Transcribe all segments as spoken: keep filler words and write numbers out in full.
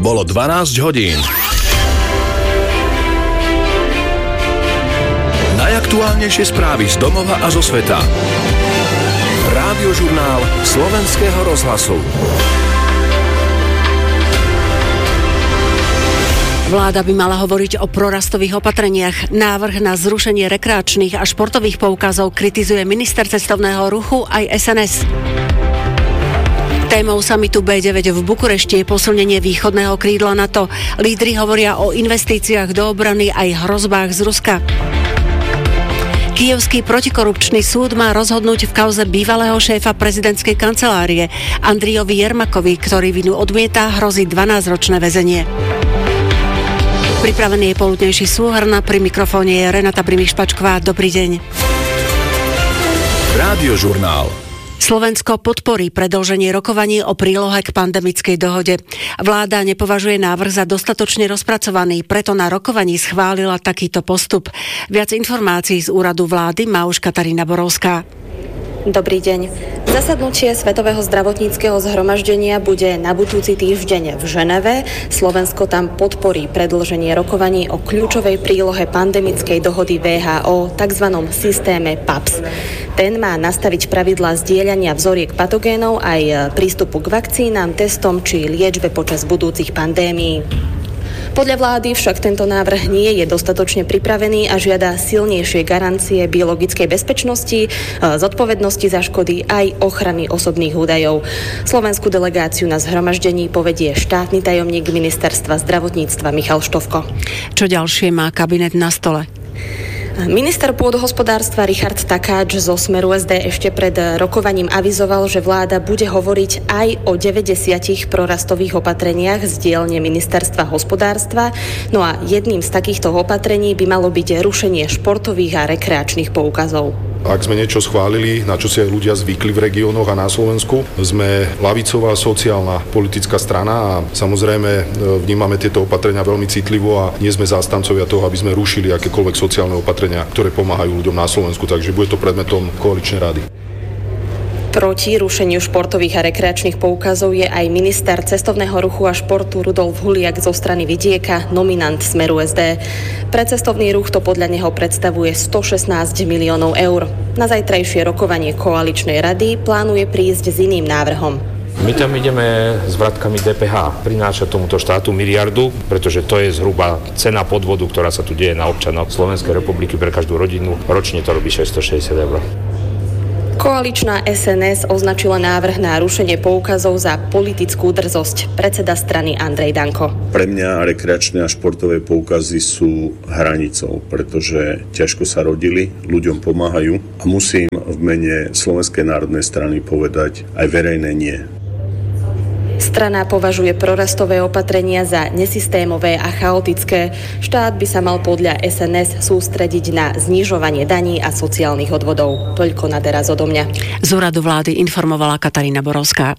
Bolo dvanásť hodín. Najaktuálnejšie správy z domova a zo sveta. Rádiožurnál Slovenského rozhlasu. Vláda by mala hovoriť o prorastových opatreniach. Návrh na zrušenie rekreačných a športových poukazov kritizuje minister cestovného ruchu aj es en es. Témou samitu bé deväť v Bukurešti je posilnenie východného krídla NATO. Lídri hovoria o investíciách do obrany aj hrozbách z Ruska. Kyjevský protikorupčný súd má rozhodnúť v kauze bývalého šéfa prezidentskej kancelárie Andrijovi Jermakovi, ktorý vinu odmieta, hrozí dvanásťročné väzenie. Pripravený je poludnejší súhrn, pri mikrofóne je Renata Brimiš-Pačková. Dobrý deň. Rádiožurnál. Slovensko podporí predĺženie rokovaní o prílohe k pandemickej dohode. Vláda nepovažuje návrh za dostatočne rozpracovaný, preto na rokovaní schválila takýto postup. Viac informácií z úradu vlády má už Katarína Borovská. Dobrý deň. Zasadnutie Svetového zdravotníckeho zhromaždenia bude na budúci týždeň v Ženeve. Slovensko tam podporí predĺženie rokovaní o kľúčovej prílohe pandemickej dohody vé há ó, takzvanom systéme PAPS. Ten má nastaviť pravidlá zdieľania vzoriek patogénov aj prístupu k vakcínám, testom či liečbe počas budúcich pandémií. Podľa vlády však tento návrh nie je dostatočne pripravený a žiada silnejšie garancie biologickej bezpečnosti, zodpovednosti za škody aj ochrany osobných údajov. Slovenskú delegáciu na zhromaždení povedie štátny tajomník ministerstva zdravotníctva Michal Štovko. Čo ďalšie má kabinet na stole? Minister pôdohospodárstva Richard Takáč zo Smeru es dé ešte pred rokovaním avizoval, že vláda bude hovoriť aj o deväťdesiatich prorastových opatreniach z dielne ministerstva hospodárstva. No a jedným z takýchto opatrení by malo byť rušenie športových a rekreačných poukazov. Ak sme niečo schválili, na čo si aj ľudia zvykli v regiónoch a na Slovensku, sme ľavicová sociálna politická strana a samozrejme vnímame tieto opatrenia veľmi citlivo a nie sme zástancovia toho, aby sme rušili akékoľvek sociálne opatrenia, ktoré pomáhajú ľuďom na Slovensku, takže bude to predmetom koaličnej rady. Proti rušeniu športových a rekreačných poukazov je aj minister cestovného ruchu a športu Rudolf Huliak zo strany Vidieka, nominant Smeru es dé. Pre cestovný ruch to podľa neho predstavuje stošestnásť miliónov eur. Na zajtrajšie rokovanie koaličnej rady plánuje prísť s iným návrhom. My tam ideme s vratkami dé pé há. Prináša tomuto štátu miliardu, pretože to je zhruba cena podvodu, ktorá sa tu deje na občanov Slovenskej republiky pre každú rodinu. Ročne to robí šesťstošesťdesiat eur. Koaličná es en es označila návrh na rušenie poukazov za politickú drzosť. Predseda strany Andrej Danko. Pre mňa rekreačné a športové poukazy sú hranicou, pretože ťažko sa rodili, ľuďom pomáhajú a musím v mene Slovenskej národnej strany povedať aj verejné nie. Strana považuje prorastové opatrenia za nesystémové a chaotické. Štát by sa mal podľa es en es sústrediť na znižovanie daní a sociálnych odvodov. Toľko na teraz odo mňa. Z úradu vlády informovala Katarína Borovská.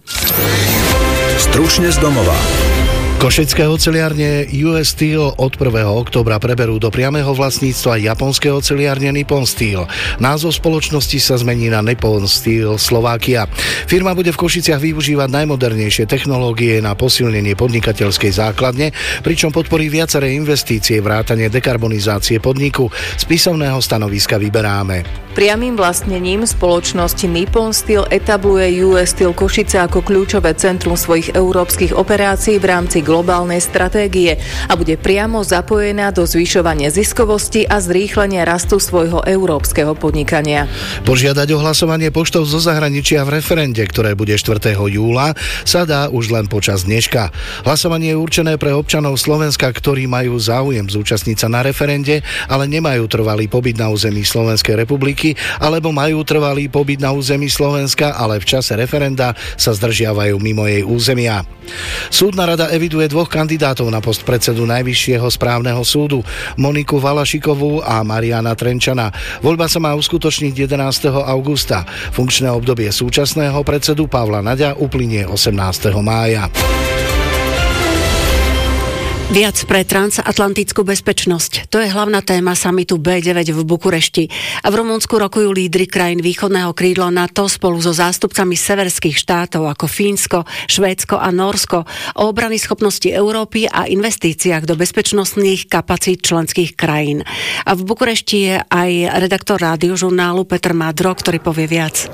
Stručne z domova. Košické oceliárne ú es Steel od prvého októbra preberú do priameho vlastníctva japonské oceliárne Nippon Steel. Názov spoločnosti sa zmení na Nippon Steel Slovakia. Firma bude v Košiciach využívať najmodernejšie technológie na posilnenie podnikateľskej základne, pričom podporí viaceré investície vrátane dekarbonizácie podniku. Z písomného stanoviska vyberáme. Priamym vlastnením spoločnosti Nippon Steel etabluje ú es Steel Košice ako kľúčové centrum svojich európskych operácií v rámci globálnej stratégie a bude priamo zapojená do zvyšovania ziskovosti a zrýchlenia rastu svojho európskeho podnikania. Požiadať o hlasovanie poštou zo zahraničia v referende, ktoré bude štvrtého júla, sa dá už len počas dneška. Hlasovanie je určené pre občanov Slovenska, ktorí majú záujem zúčastniť sa na referende, ale nemajú trvalý pobyt na území Slovenskej republiky, alebo majú trvalý pobyt na území Slovenska, ale v čase referenda sa zdržiavajú mimo jej územia. Súdna rada eviduje dvoch kandidátov na post predsedu Najvyššieho správneho súdu, Moniku Valašikovú a Mariana Trenčana. Voľba sa má uskutočniť jedenásteho augusta. Funkčné obdobie súčasného predsedu Pavla Naďa uplynie osemnásteho mája. Viac pre transatlantickú bezpečnosť. To je hlavná téma samitu bé deväť v Bukurešti. A v Rumunsku rokujú lídri krajín východného krídla NATO spolu so zástupcami severských štátov ako Fínsko, Švédsko a Nórsko o obrany schopnosti Európy a investíciách do bezpečnostných kapacít členských krajín. A v Bukurešti je aj redaktor rádiožurnálu Peter Madro, ktorý povie viac.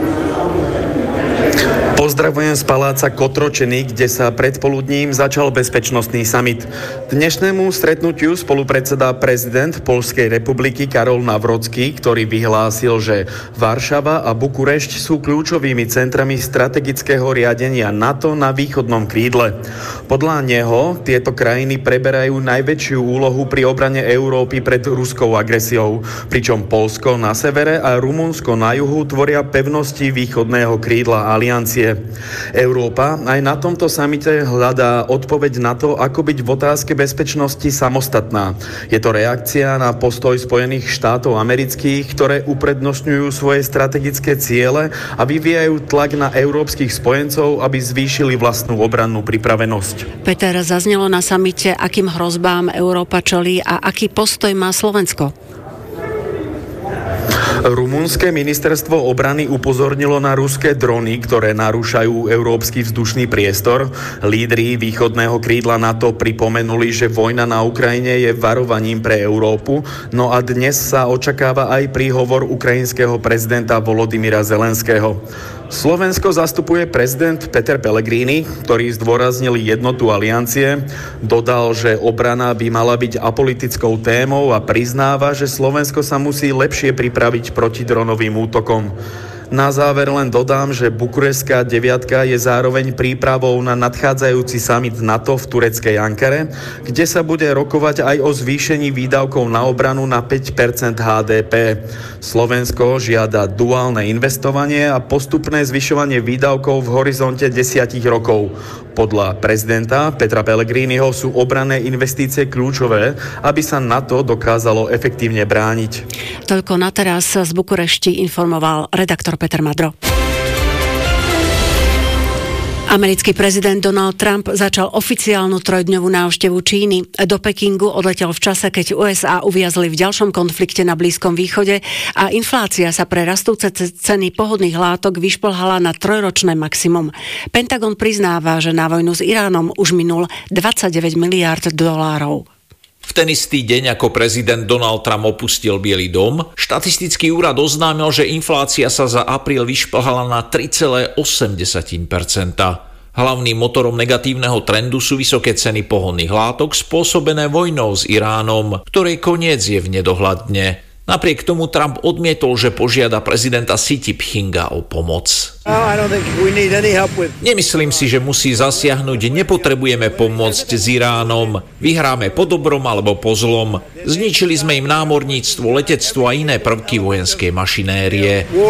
Pozdravujem z paláca Kotročeny, kde sa predpoludním začal bezpečnostný summit. Dnešnému stretnutiu spolupredsedá prezident Poľskej republiky Karol Nawrocki, ktorý vyhlásil, že Varšava a Bukurešť sú kľúčovými centrami strategického riadenia NATO na východnom krídle. Podľa neho tieto krajiny preberajú najväčšiu úlohu pri obrane Európy pred ruskou agresiou, pričom Poľsko na severe a Rumunsko na juhu tvoria pevnosti východného krídla aliancie. Európa aj na tomto samite hľadá odpoveď na to, ako byť v otázke bezpečnosti samostatná. Je to reakcia na postoj Spojených štátov amerických, ktoré uprednostňujú svoje strategické ciele a vyvíjajú tlak na európskych spojencov, aby zvýšili vlastnú obrannú pripravenosť. Peter, zaznelo na samite, akým hrozbám Európa čelí a aký postoj má Slovensko? Rumunské ministerstvo obrany upozornilo na ruské drony, ktoré narúšajú európsky vzdušný priestor. Lídri východného krídla NATO pripomenuli, že vojna na Ukrajine je varovaním pre Európu, no a dnes sa očakáva aj príhovor ukrajinského prezidenta Volodymyra Zelenského. Slovensko zastupuje prezident Peter Pellegrini, ktorý zdôraznil jednotu aliancie, dodal, že obrana by mala byť apolitickou témou a priznáva, že Slovensko sa musí lepšie pripraviť proti dronovým útokom. Na záver len dodám, že Bukureštská deviatka je zároveň prípravou na nadchádzajúci summit NATO v tureckej Ankare, kde sa bude rokovať aj o zvýšení výdavkov na obranu na päť percent há dé pé. Slovensko žiada duálne investovanie a postupné zvyšovanie výdavkov v horizonte desiatich rokov. Podľa prezidenta Petra Pellegriniho sú obranné investície kľúčové, aby sa NATO dokázalo efektívne brániť. Toľko na teraz z Bukurešti informoval redaktor Peter Madro. Americký prezident Donald Trump začal oficiálnu trojdňovú návštevu Číny. Do Pekingu odletel v čase, keď ú es á uviazli v ďalšom konflikte na Blízkom východe a inflácia sa pre rastúce ceny pohodných látok vyšplhala na trojročné maximum. Pentagon priznáva, že na vojnu s Iránom už minul dvadsaťdeväť miliárd dolárov. V ten istý deň, ako prezident Donald Trump opustil Biely dom, štatistický úrad oznámil, že inflácia sa za apríl vyšplhala na tri celé osem percenta. Hlavným motorom negatívneho trendu sú vysoké ceny pohonných látok spôsobené vojnou s Iránom, ktorej koniec je v nedohľadne. Napriek tomu Trump odmietol, že požiada prezidenta Xi Jinpinga o pomoc. Nemyslím si, že musí zasiahnuť, nepotrebujeme pomôcť s Iránom. Vyhráme po dobrom alebo po zlom. Zničili sme im námorníctvo, letectvo a iné prvky vojenskej mašinérie.